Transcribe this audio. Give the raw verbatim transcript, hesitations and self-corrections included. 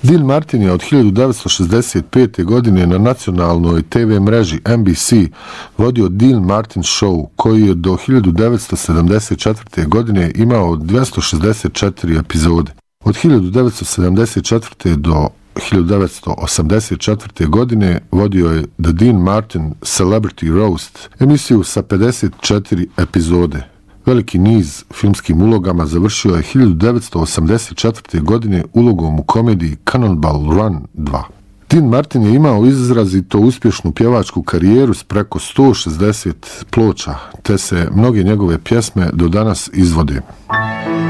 Dean Martin je od hiljadu devetsto šezdeset pete. godine na nacionalnoj te ve mreži en bi si vodio Dean Martin Show, koji je do hiljadu devetsto sedamdeset četvrte. godine imao dvjesto šezdeset četiri epizode. Od hiljadu devetsto sedamdeset četvrte. do hiljadu devetsto osamdeset četvrte. godine vodio je The Dean Martin Celebrity Roast, emisiju sa pedeset četiri epizode. Veliki niz filmskim ulogama završio je hiljadu devetsto osamdeset četvrte. godine ulogom u komediji Cannonball Run dva. Dean Martin je imao izrazito uspješnu pjevačku karijeru s preko sto šezdeset ploča, te se mnoge njegove pjesme do danas izvode.